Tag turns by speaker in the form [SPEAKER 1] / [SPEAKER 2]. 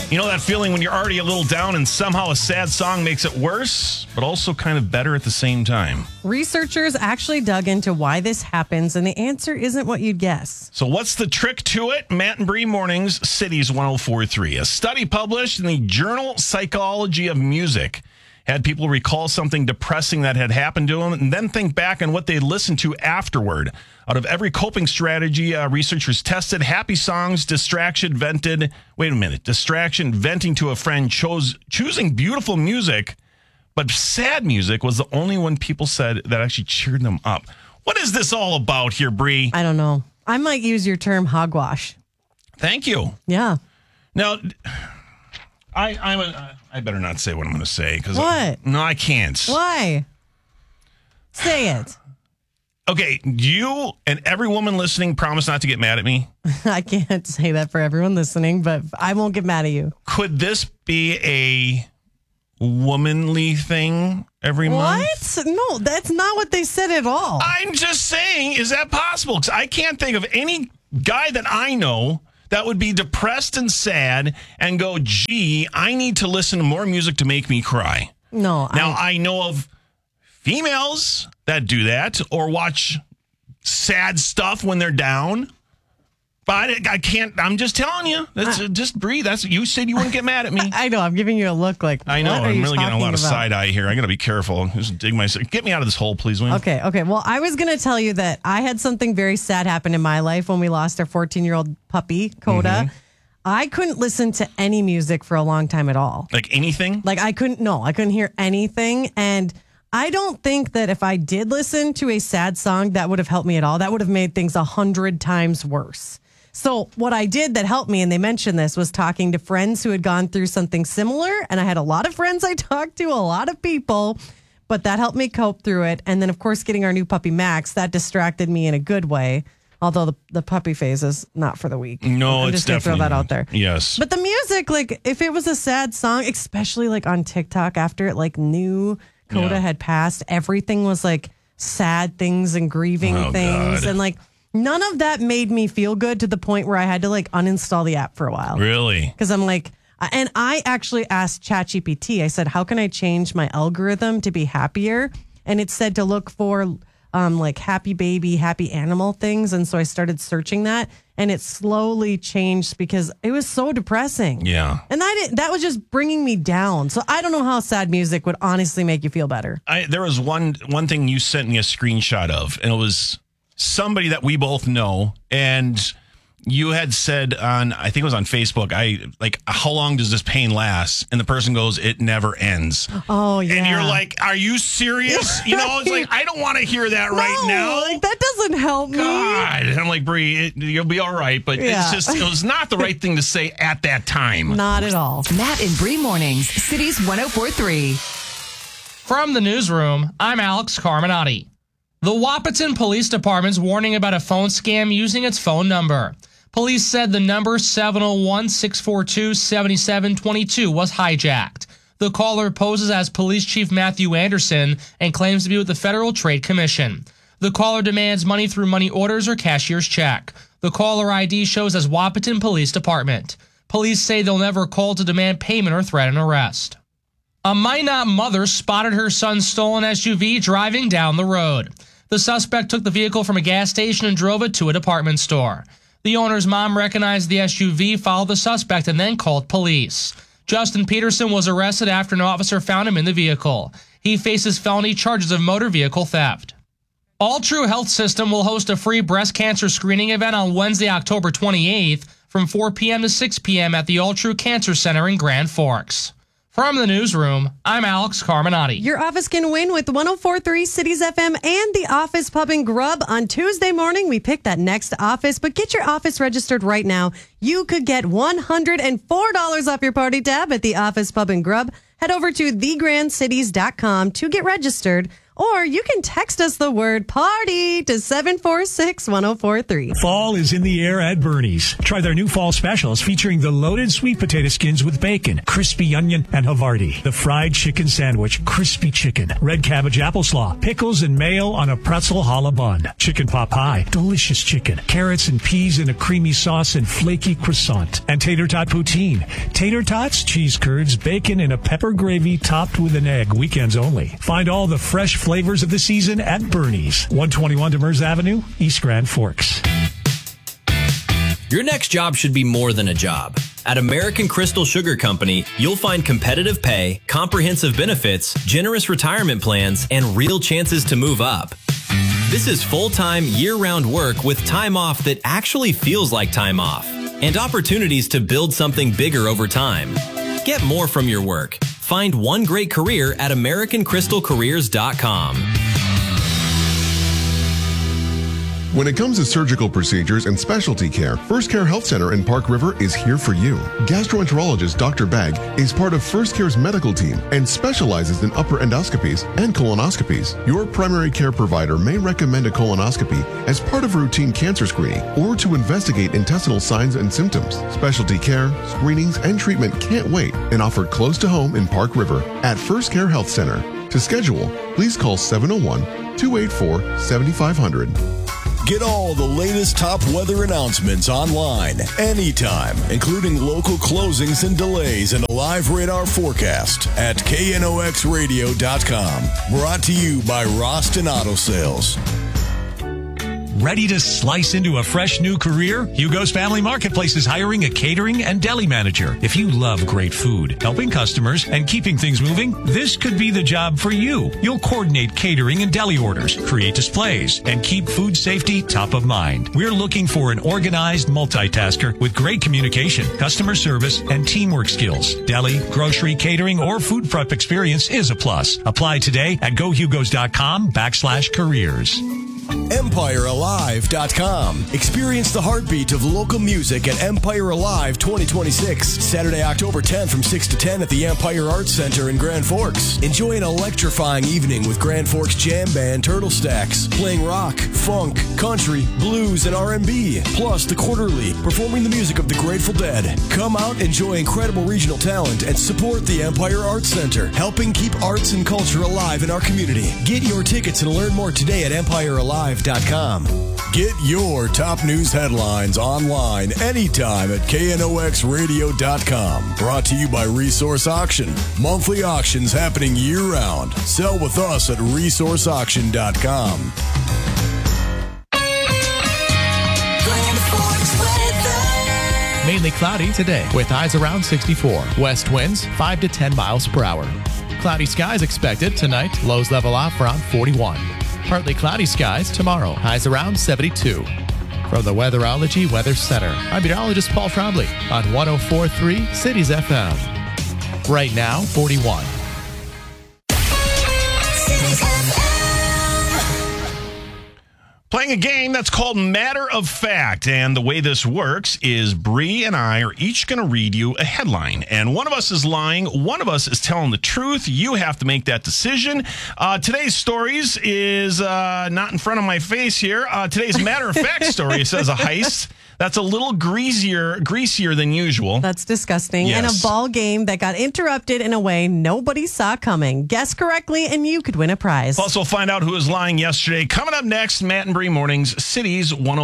[SPEAKER 1] You know that feeling when you're already a little down and somehow a sad song makes it worse, but also kind of better at the same time?
[SPEAKER 2] Researchers actually dug into why this happens, and the answer isn't what you'd guess.
[SPEAKER 1] So what's the trick to it? Matt and Bree Mornings, Cities 104.3. A study published in the journal Psychology of Music had people recall something depressing that had happened to them and then think back on what they listened to afterward. Out of every coping strategy researchers tested, happy songs, distraction, venting to a friend, choosing beautiful music, but sad music was the only one people said that actually cheered them up. What is this all about here, Bree?
[SPEAKER 2] I don't know. I might use your term hogwash.
[SPEAKER 1] Thank you.
[SPEAKER 2] Yeah.
[SPEAKER 1] Now, I better not say what I'm going to say.
[SPEAKER 2] What?
[SPEAKER 1] No, I can't.
[SPEAKER 2] Why? Say it.
[SPEAKER 1] Okay, you and every woman listening promise not to get mad at me.
[SPEAKER 2] I can't say that for everyone listening, but I won't get mad at you.
[SPEAKER 1] Could this be a womanly thing every month?
[SPEAKER 2] What? No, that's not what they said at all.
[SPEAKER 1] I'm just saying, is that possible? Because I can't think of any guy that I know that would be depressed and sad and go, gee, I need to listen to more music to make me cry.
[SPEAKER 2] No.
[SPEAKER 1] Now, I know of females that do that or watch sad stuff when they're down. But I can't. I'm just telling you. That's just breathe. That's you said you wouldn't get mad at me.
[SPEAKER 2] I know. I'm giving you a look like.
[SPEAKER 1] I know. I'm really getting a lot of
[SPEAKER 2] about?
[SPEAKER 1] side eye here. I got to be careful. Just dig myself. Get me out of this hole, please, will you?
[SPEAKER 2] Okay. Well, I was going to tell you that I had something very sad happen in my life when we lost our 14-year-old puppy, Coda. Mm-hmm. I couldn't listen to any music for a long time at all.
[SPEAKER 1] Like anything?
[SPEAKER 2] Like I couldn't hear anything. And I don't think that if I did listen to a sad song, that would have helped me at all. That would have made things 100 times worse. So what I did that helped me, and they mentioned this, was talking to friends who had gone through something similar. And I had a lot of friends I talked to, a lot of people, but that helped me cope through it. And then, of course, getting our new puppy, Max, that distracted me in a good way. Although the puppy phase is not for the weak.
[SPEAKER 1] No,
[SPEAKER 2] I'm
[SPEAKER 1] it's
[SPEAKER 2] just going to throw that out there.
[SPEAKER 1] Yes.
[SPEAKER 2] But the music, like, if it was a sad song, especially like on TikTok after it like knew Coda had passed, everything was like sad things and grieving things.
[SPEAKER 1] God.
[SPEAKER 2] And like, none of that made me feel good to the point where I had to like uninstall the app for a while.
[SPEAKER 1] Really?
[SPEAKER 2] Because I'm like, and I actually asked ChatGPT, I said, how can I change my algorithm to be happier? And it said to look for like happy baby, happy animal things. And so I started searching that and it slowly changed because it was so depressing.
[SPEAKER 1] Yeah.
[SPEAKER 2] And that was just bringing me down. So I don't know how sad music would honestly make you feel better.
[SPEAKER 1] There was one thing you sent me a screenshot of, and it was somebody that we both know, and you had said on, I think it was on Facebook, how long does this pain last? And the person goes, it never ends.
[SPEAKER 2] Oh, yeah.
[SPEAKER 1] And you're like, are you serious? You know, it's like, I don't want to hear that right now.
[SPEAKER 2] Like, that doesn't help me.
[SPEAKER 1] God. And I'm like, Bree, you'll be all right. But it's just, it was not the right thing to say at that time.
[SPEAKER 2] Not at all.
[SPEAKER 3] Matt and Bree Mornings, Cities 104.3.
[SPEAKER 4] From the newsroom, I'm Alex Carminati. The Wahpeton Police Department's warning about a phone scam using its phone number. Police said the number 701-642-7722 was hijacked. The caller poses as Police Chief Matthew Anderson and claims to be with the Federal Trade Commission. The caller demands money through money orders or cashier's check. The caller ID shows as Wahpeton Police Department. Police say they'll never call to demand payment or threaten arrest. A Minot mother spotted her son's stolen SUV driving down the road. The suspect took the vehicle from a gas station and drove it to a department store. The owner's mom recognized the SUV, followed the suspect, and then called police. Justin Peterson was arrested after an officer found him in the vehicle. He faces felony charges of motor vehicle theft. All True Health System will host a free breast cancer screening event on Wednesday, October 28th from 4 p.m. to 6 p.m. at the All True Cancer Center in Grand Forks. From the newsroom, I'm Alex Carminati.
[SPEAKER 2] Your office can win with 104.3 Cities FM and the Office Pub and Grub. On Tuesday morning, we pick that next office, but get your office registered right now. You could get $104 off your party tab at the Office Pub and Grub. Head over to thegrandcities.com to get registered. Or you can text us the word party to 746-1043.
[SPEAKER 5] Fall is in the air at Bernie's. Try their new fall specials featuring the loaded sweet potato skins with bacon, crispy onion, and Havarti. The fried chicken sandwich, crispy chicken, red cabbage apple slaw, pickles and mayo on a pretzel challah bun, chicken pot pie, delicious chicken, carrots and peas in a creamy sauce and flaky croissant, and tater tot poutine. Tater tots, cheese curds, bacon, and a pepper gravy topped with an egg. Weekends only. Find all the fresh flavors of the season at Bernie's. 121 Demers Avenue, East Grand Forks.
[SPEAKER 6] Your next job should be more than a job. At American Crystal Sugar Company, you'll find competitive pay, comprehensive benefits, generous retirement plans, and real chances to move up. This is full-time, year-round work with time off that actually feels like time off, and opportunities to build something bigger over time. Get more from your work. Find one great career at AmericanCrystalCareers.com.
[SPEAKER 7] When it comes to surgical procedures and specialty care, First Care Health Center in Park River is here for you. Gastroenterologist Dr. Bagg is part of First Care's medical team and specializes in upper endoscopies and colonoscopies. Your primary care provider may recommend a colonoscopy as part of routine cancer screening or to investigate intestinal signs and symptoms. Specialty care, screenings, and treatment can't wait and offered close to home in Park River at First Care Health Center. To schedule, please call 701-284-7500.
[SPEAKER 8] Get all the latest top weather announcements online, anytime, including local closings and delays and a live radar forecast at knoxradio.com. Brought to you by Roston Auto Sales.
[SPEAKER 5] Ready to slice into a fresh new career? Hugo's Family Marketplace is hiring a catering and deli manager. If you love great food, helping customers, and keeping things moving, this could be the job for you. You'll coordinate catering and deli orders, create displays, and keep food safety top of mind. We're looking for an organized multitasker with great communication, customer service, and teamwork skills. Deli, grocery, catering, or food prep experience is a plus. Apply today at gohugos.com/careers.
[SPEAKER 8] EmpireAlive.com. Experience the heartbeat of local music at Empire Alive 2026. Saturday, October 10th from 6 to 10 at the Empire Arts Center in Grand Forks. Enjoy an electrifying evening with Grand Forks jam band Turtle Stacks, playing rock, funk, country, blues, and R&B. Plus, The Quarterly, performing the music of the Grateful Dead. Come out, enjoy incredible regional talent, and support the Empire Arts Center, helping keep arts and culture alive in our community. Get your tickets and learn more today at EmpireAlive.com. Get your top news headlines online anytime at KNOXradio.com. Brought to you by Resource Auction. Monthly auctions happening year-round. Sell with us at ResourceAuction.com.
[SPEAKER 9] Mainly cloudy today with highs around 64. West winds 5 to 10 miles per hour. Cloudy skies expected tonight. Lows level off around 41. Partly cloudy skies tomorrow. Highs around 72. From the Weatherology Weather Center, I'm meteorologist Paul Trombley on 104.3 Cities FM. Right now, 41.
[SPEAKER 1] Playing a game that's called Matter of Fact. And the way this works is Bree and I are each going to read you a headline. And one of us is lying. One of us is telling the truth. You have to make that decision. Today's stories is not in front of my face here. Today's Matter of Fact story says a heist that's a little greasier than usual.
[SPEAKER 2] That's disgusting.
[SPEAKER 1] Yes.
[SPEAKER 2] And a ball game that got interrupted in a way nobody saw coming. Guess correctly and you could win a prize.
[SPEAKER 1] Plus, we'll find out who was lying yesterday. Coming up next, Matt and Bree Mornings, Cities 104.